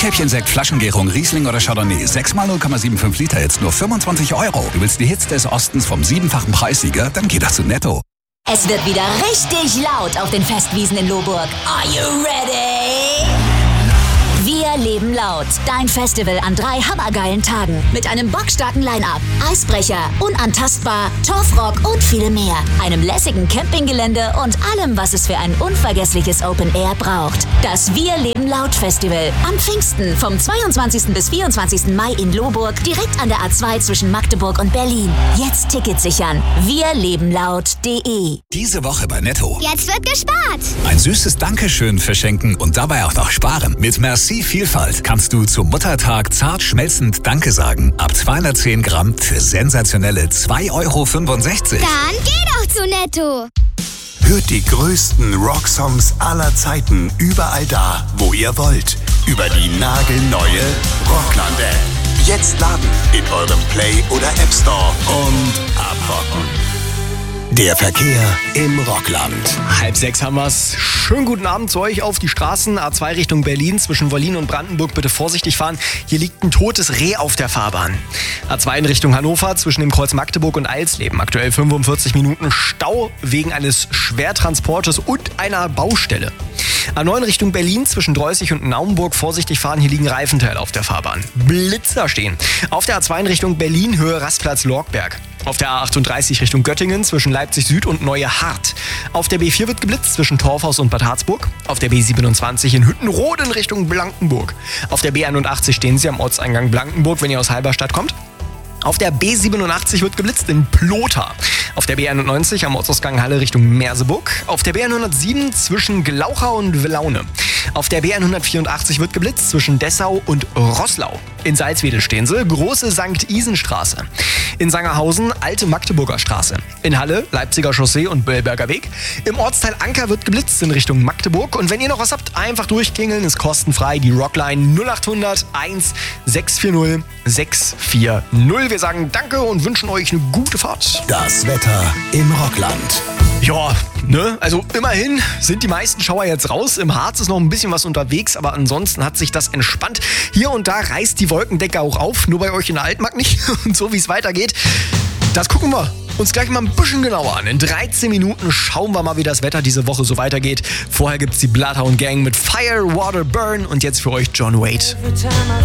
Rotkäppchensekt, Flaschengärung, Riesling oder Chardonnay. 6x 0,75 Liter, jetzt nur 25 €. Du willst die Hits des Ostens vom 7-fachen Preissieger? Dann geh doch zu Netto. Es wird wieder richtig laut auf den Festwiesen in Lohburg. Are you ready? Wir leben laut. Dein Festival an 3 hammergeilen Tagen. Mit einem bockstarken Line-Up, Eisbrecher, Unantastbar, Torfrock und viel mehr. Einem lässigen Campinggelände und allem, was es für ein unvergessliches Open Air braucht. Das Wir leben laut Festival. Am Pfingsten vom 22. bis 24. Mai in Lohburg, direkt an der A2 zwischen Magdeburg und Berlin. Jetzt Tickets sichern. wirlebenlaut.de. Diese Woche bei Netto. Jetzt wird gespart. Ein süßes Dankeschön verschenken und dabei auch noch sparen. Mit Merci Vielfalt kannst du zum Muttertag zart schmelzend Danke sagen. Ab 210 Gramm für sensationelle 2,65 €. Dann geh doch zu Netto. Hört die größten Rocksongs aller Zeiten überall da, wo ihr wollt. Über die nagelneue Rockland-App. Jetzt laden in eurem Play- oder App Store und abrocken. Der Verkehr im Rockland. 5:30 haben wir's. Schönen guten Abend zu euch auf die Straßen. A2 Richtung Berlin, zwischen Wollin und Brandenburg bitte vorsichtig fahren. Hier liegt ein totes Reh auf der Fahrbahn. A2 in Richtung Hannover, zwischen dem Kreuz Magdeburg und Eilsleben. Aktuell 45 Minuten Stau wegen eines Schwertransportes und einer Baustelle. A9 Richtung Berlin, zwischen Dreußig und Naumburg vorsichtig fahren. Hier liegen Reifenteile auf der Fahrbahn. Blitzer stehen. Auf der A2 in Richtung Berlin, Höhe Rastplatz Lorgberg. Auf der A38 Richtung Göttingen, zwischen Leipzig Süd und Neue Hart. Auf der B4 wird geblitzt, zwischen Torfhaus und Bad Harzburg. Auf der B27 in Hüttenrode in Richtung Blankenburg. Auf der B81 stehen Sie am Ortseingang Blankenburg, wenn ihr aus Halberstadt kommt. Auf der B87 wird geblitzt in Plotha. Auf der B91 am Ortsausgang Halle Richtung Merseburg. Auf der B107 zwischen Glauchau und Willaune. Auf der B184 wird geblitzt zwischen Dessau und Roßlau. In Salzwedel stehen Sie, Große St. Isenstraße. In Sangerhausen Alte Magdeburger Straße. In Halle Leipziger Chaussee und Böllberger Weg. Im Ortsteil Anker wird geblitzt in Richtung Magdeburg. Und wenn ihr noch was habt, einfach durchklingeln, ist kostenfrei. Die Rockline 0800 1 640 640. Wir sagen Danke und wünschen euch eine gute Fahrt. Das Wetter im Rockland. Ja, ne? Also immerhin sind die meisten Schauer jetzt raus. Im Harz ist noch ein bisschen was unterwegs, aber ansonsten hat sich das entspannt. Hier und da reißt die Wolkendecke auch auf, nur bei euch in der Altmark nicht. Und so wie es weitergeht, das gucken wir uns gleich mal ein bisschen genauer an. In 13 Minuten schauen wir mal, wie das Wetter diese Woche so weitergeht. Vorher gibt's die Bloodhound Gang mit Fire, Water, Burn und jetzt für euch John Waite.